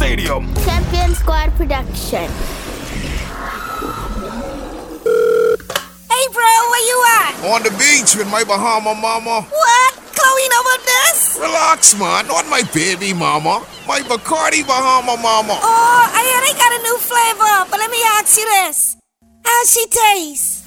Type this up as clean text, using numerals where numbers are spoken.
Stadium. Champion Squad production. Hey bro, where you at? On the beach with my Bahama mama. What? Chloe know about this? Relax, man. Not my baby mama. My Bacardi Bahama mama. Oh, I hear they got a new flavor, but let me ask you this. How's she taste?